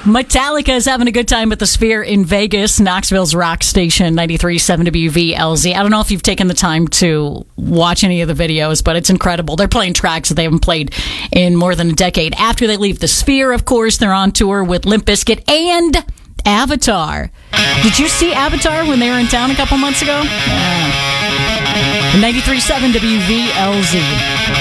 Metallica is having a good time at the Sphere in Vegas, Knoxville's rock station, 93.7 WVLZ. I don't know if you've taken the time to watch any of the videos, but it's incredible. They're playing tracks that they haven't played in more than a decade. After they leave the Sphere, of course, they're on tour with Limp Bizkit and Avatar. Did you see Avatar when they were in town a couple months ago? Yeah. 93.7 WVLZ.